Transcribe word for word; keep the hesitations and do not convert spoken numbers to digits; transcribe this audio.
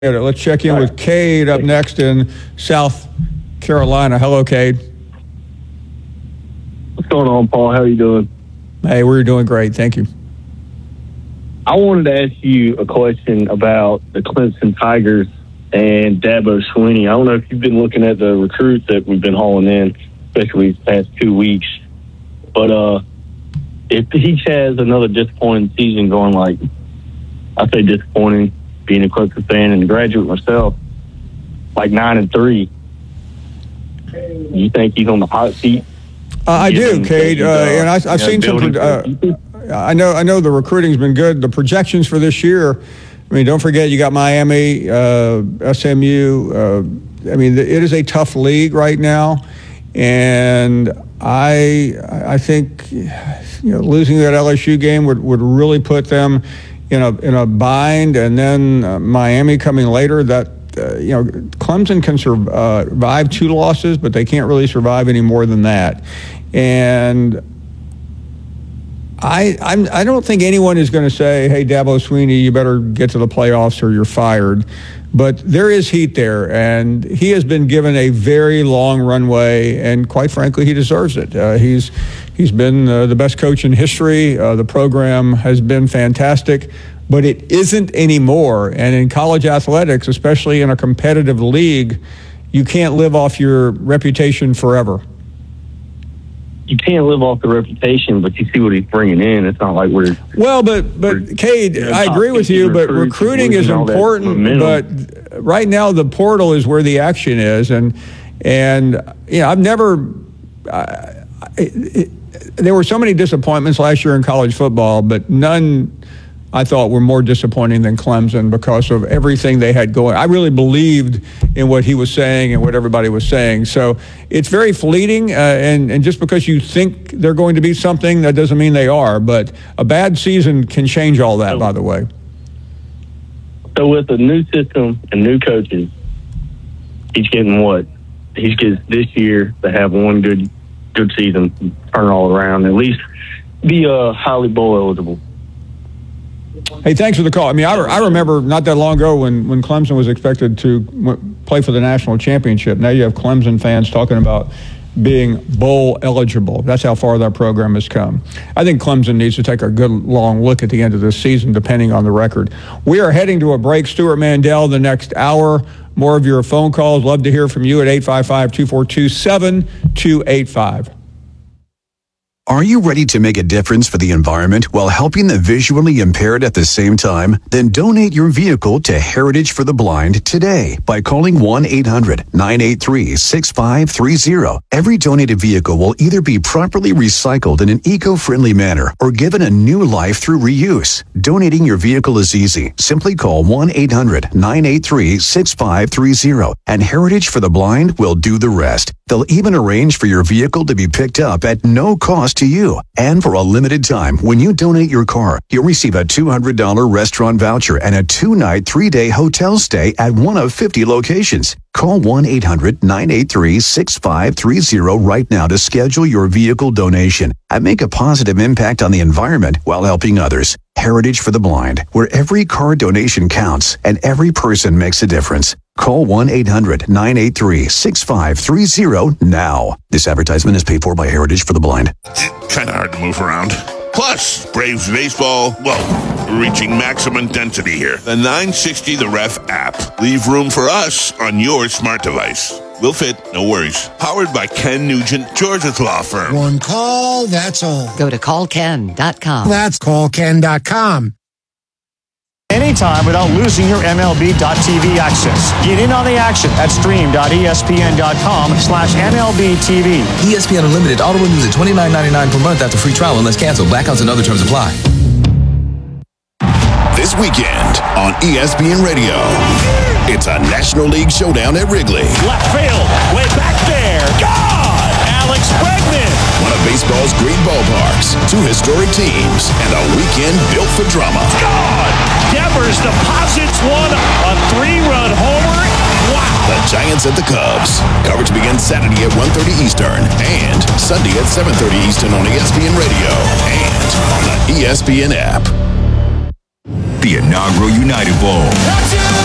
Let's check in with Cade up next in South Carolina. Hello, Cade. What's going on, Paul? How are you doing? Hey, we're doing great. Thank you. I wanted to ask you a question about the Clemson Tigers and Dabo Swinney. I don't know if you've been looking at the recruits that we've been hauling in, especially these past two weeks. But uh, if he has another disappointing season going, like, I say disappointing, being a Clemson fan and a graduate myself, like nine and three, you think he's on the hot seat? Uh, I do, Cade, uh, and I, I've seen some. Uh, I know, I know the recruiting's been good. The projections for this year. I mean, don't forget you got Miami, uh, S M U. Uh, I mean, it is a tough league right now, and I, I think, you know, losing that L S U game would, would really put them in a in a bind, and then uh, Miami coming later. That uh, you know, Clemson can survive two losses, but they can't really survive any more than that. And I I'm, I don't think anyone is going to say, "Hey, Dabo Swinney, you better get to the playoffs or you're fired." But there is heat there, and he has been given a very long runway, and quite frankly, he deserves it. Uh, he's he's been uh, the best coach in history. Uh, the program has been fantastic, but it isn't anymore. And in college athletics, especially in a competitive league, you can't live off your reputation forever. You can't live off the reputation, but you see what he's bringing in. It's not like we're well, but but Cade, you know, I agree with you. But recruiting is important. But right now, the portal is where the action is, and and you know, I've never. Uh, it, it, there were so many disappointments last year in college football, but none I thought were more disappointing than Clemson because of everything they had going. I really believed in what he was saying and what everybody was saying. So it's very fleeting, uh, and, and just because you think they're going to be something, that doesn't mean they are. But a bad season can change all that, so, by the way. So with a new system and new coaches, he's getting what? He gets this year to have one good good season, turn it all around, at least be uh, highly bowl eligible. Hey, thanks for the call. I mean, I, I remember not that long ago when, when Clemson was expected to w- play for the national championship. Now you have Clemson fans talking about being bowl eligible. That's how far that program has come. I think Clemson needs to take a good long look at the end of this season, depending on the record. We are heading to a break. Stuart Mandel, the next hour. More of your phone calls. Love to hear from you at eight five five, two four two, seven two eight five. Are you ready to make a difference for the environment while helping the visually impaired at the same time? Then donate your vehicle to Heritage for the Blind today by calling one eight hundred, nine eight three, six five three zero. Every donated vehicle will either be properly recycled in an eco-friendly manner or given a new life through reuse. Donating your vehicle is easy. Simply call one eight hundred, nine eight three, six five three zero and Heritage for the Blind will do the rest. They'll even arrange for your vehicle to be picked up at no cost to you. And for a limited time, when you donate your car, you'll receive a two hundred dollars restaurant voucher and a two-night, three-day hotel stay at one of fifty locations. Call one eight hundred, nine eight three, six five three zero right now to schedule your vehicle donation and make a positive impact on the environment while helping others. Heritage for the Blind, where every car donation counts and every person makes a difference. Call one eight hundred, nine eight three, six five three zero now. This advertisement is paid for by Heritage for the Blind. Kind of hard to move around. Plus, Braves baseball, well, we're reaching maximum intensity here. The nine sixty The Ref app. Leave room for us on your smart device. We'll fit, no worries. Powered by Ken Nugent, Georgia's law firm. One call, that's all. Go to call ken dot com. That's call ken dot com. Anytime without losing your M L B dot T V access. Get in on the action at stream dot E S P N dot com slash M L B T V. E S P N Unlimited auto renews at twenty-nine ninety-nine per month after free trial unless canceled. Blackouts and other terms apply. This weekend on E S P N Radio, it's a National League showdown at Wrigley. Left field, way back there. God! Alex Bregman! One of baseball's great ballparks, two historic teams, and a weekend built for drama. God! Devers deposits one, a three-run homer. Wow! The Giants at the Cubs. Coverage begins Saturday at one thirty Eastern and Sunday at seven thirty Eastern on E S P N Radio and on the E S P N app. The inaugural United Bowl.